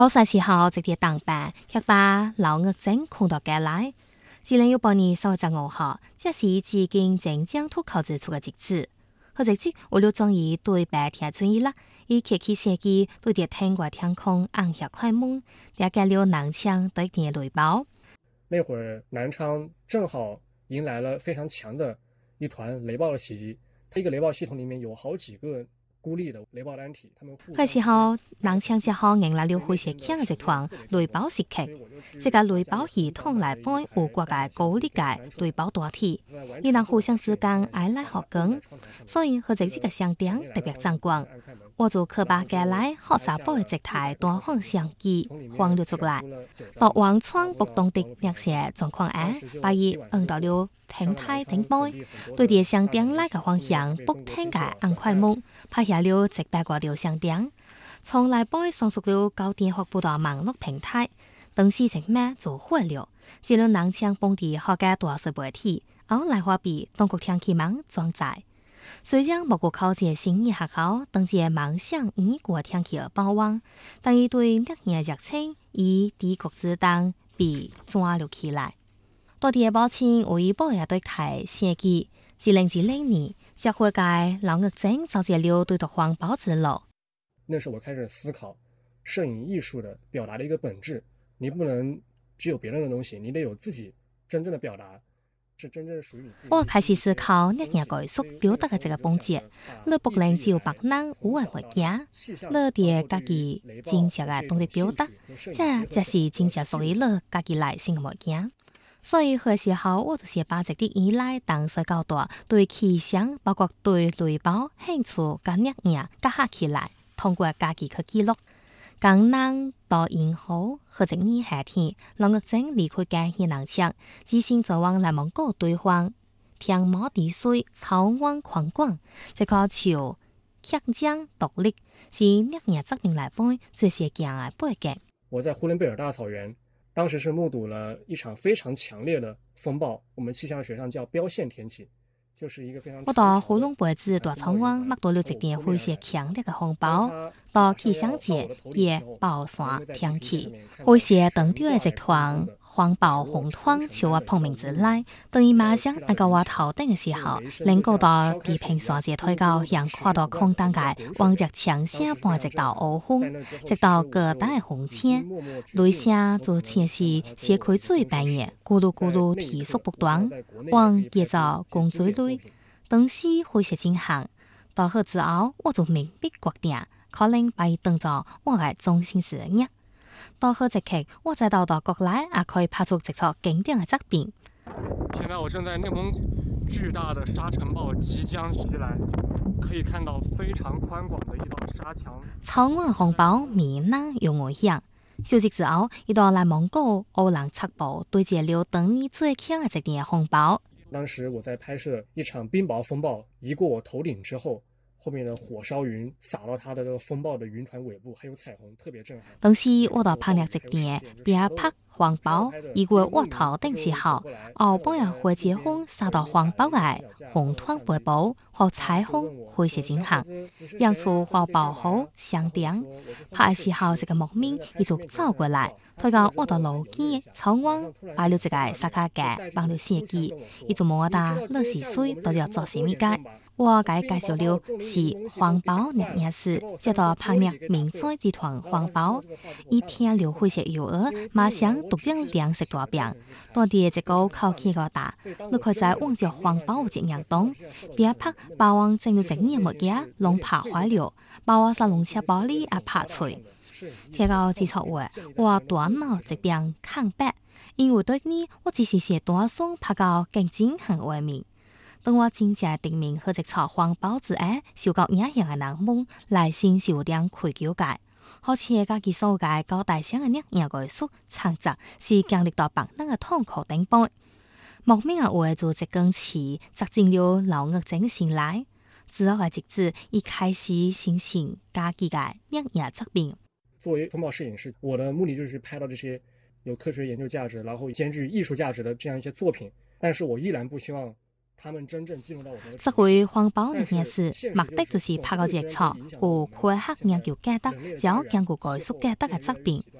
我啥時候直接當班，卻把老惡整控到街來。2018年3月15號，這是至今正將脱口子出嘅日子。佢直接為了裝以對白聽注意啦，以客氣設計對啲天外天空按下快門，了解了南昌對啲雷暴。 那會兒南昌正好迎來了非常強的一團雷暴的襲擊，它一個雷暴系統裡面有好幾個孤立的雷暴單體，他們嗰時候，南昌之後迎來了非常強嘅一團雷暴時期。這個雷暴系統來幫有國嘅高力嘅雷暴大體，而能互相之間挨來合更，所以佢直接嘅相點特別壯觀。我就可把街來學習寶嘅姿態多方相機放了出來，到往窗不動的那些狀況下，把伊按到了停態停擺，對啲相點來嘅方向不停嘅按快門，拍下了直白個條相點，從來擺上述了高電發布到網絡平台，等事情咩就壞了，只了南昌本地學嘅大細媒體，後來話比當局聽起網裝載。雖然莫過考這新義學校，等這網上已過天氣而包網，但伊對熱嘢熱情以帝國之當被抓了起來。多啲保證為保也對台設計，2010年這會界老惡整造這了對獨環保之路。 那時我開始思考攝影藝術的表達的一個本質，你不能只有別人的東西，你得有自己真正的表達。我開始思考熱嘢藝術表達嘅這個本質，你不能只有白人有嘅物件，你哋家己真正嘅懂得表達，這是真正屬於你家己內心嘅物件。所以嗰時候我就是把這啲依賴當時較大對氣象，包括對雷暴興趣甲熱嘢結合起來，通過家己去記錄。江南到銀河或者二夏天，老惡整離開嘅去南昌，自信在往來蒙古對方，天馬地水，草灣寬廣，這個潮客江獨立，是熱嘢側面來幫最些強嘅背景。 我在呼倫貝爾大草原，當時是目睹了一場非常強烈的風暴，我們氣象學上叫標線天氣。我到呼倫貝爾大草原，目睹了一點非常強烈嘅風暴，到氣象節嘅暴山天氣，非常當地嘅一團風暴紅團朝我碰面之來，等於馬上按到我頭頂嘅時候，能夠到地平山節推高，向跨到空當界，往日強聲伴直到烏風，直到各大嘅紅線，雷聲就像是社區最半夜咕嚕咕嚕提速不斷，往節奏共追累。當時會是進行，到後之後我就明白決定，可能把伊當作我嘅中心事業。到後這期，我再到國內也可以拍出這套經典嘅作品。現在我正在內蒙古，巨大的沙塵暴即將襲來，可以看到非常寬廣的一道沙牆。草原風暴面南有危險，消息之後，一到內蒙古歐蘭測報對接了當年最強嘅一點風暴。當時我在拍攝一場冰雹風暴移過我頭頂之後，後面的火燒雲灑到它的這個風暴的雲團尾部，還有彩虹，特別震撼。當時我到拍攝一點別拍風暴移過我頭頂時候，後半夜會結風灑到風暴嘅紅團背部和彩虹會是進行，讓出風暴後相點。拍嘅時候，這個牧民一直走過來。佢講我到路邊草原擺了一個沙卡嘅綁了線機，一直摸到60歲都要做什麼嘅。我介紹了是環保熱嘢事，接到拍熱民災集團環保，一聽了會些幼兒，馬上讀進糧食大餅，當地這個口氣個大，你可在往着環保節陽東，別拍把往整了整年物嘢，攏拍壞了，把我沙龍車玻璃也拍碎。聽到這撮話，我短腦這邊空白，因為對你我只是寫短son拍到更精很為名。當我真正定名和這撮環保之後，受到影響嘅人們內心是有點愧疚感，好似家己所嘅高大上嘅熱嘢藝術創作是經歷到別人嘅痛苦頂背。莫名嘅話就一根刺扎進了老惡整心內，之後嘅日子一開始形成家己嘅熱嘢作品。作為風暴攝影師，我的目的就是拍到這些有科學研究價值，然後兼具藝術價值的這樣一些作品，但是我依然不希望这回环保日件事，目的就是拍个热潮，故khai黑研究價得，有研究概述價得嘅側邊。